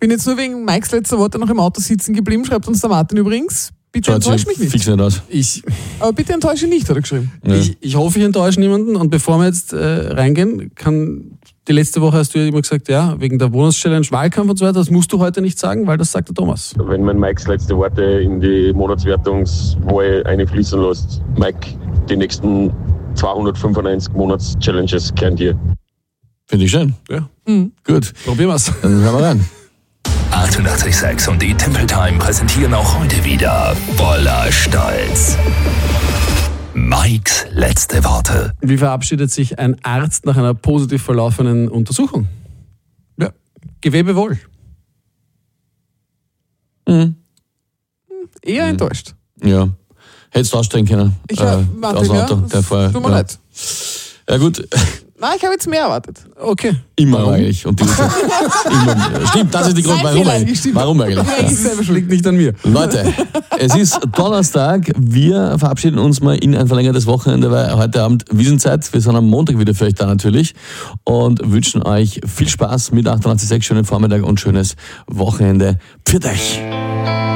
Bin jetzt nur wegen Mikes letzter Worte noch im Auto sitzen geblieben, schreibt uns der Martin übrigens. Bitte enttäusch mich nicht. Fix nicht aus. Aber bitte enttäusche nicht, hat er geschrieben. Ja. Ich hoffe, ich enttäusche niemanden. Und bevor wir jetzt reingehen, die letzte Woche hast du ja immer gesagt, ja, wegen der Monatschallenge, Wahlkampf und so weiter, das musst du heute nicht sagen, weil das sagt der Thomas. Wenn man Mikes letzte Worte in die Monatswertungswahl einfließen lässt, Mike, die nächsten 295 Monats-Challenges gehören dir. Finde ich schön. Ja. Gut. Probieren wir's. Dann hören wir rein. 88,6 und die Temple Time präsentieren auch heute wieder voller Stolz Mikes letzte Worte. Wie verabschiedet sich ein Arzt nach einer positiv verlaufenden Untersuchung? Ja, Gewebewohl. Eher enttäuscht. Ja. Hättest du aussteigen können. Aus dem Auto. Tut mir leid. Ja gut. Nein, ich habe jetzt mehr erwartet. Okay. Immer eigentlich. Und immer. Stimmt, das ist der Grund, warum eigentlich. Warum eigentlich? Das liegt nicht an mir. Leute, es ist Donnerstag. Wir verabschieden uns mal in ein verlängertes Wochenende, weil heute Abend Wiesenzeit. Wir sind am Montag wieder für euch da natürlich und wünschen euch viel Spaß mit 88,6, schönen Vormittag und schönes Wochenende. Pfiat euch!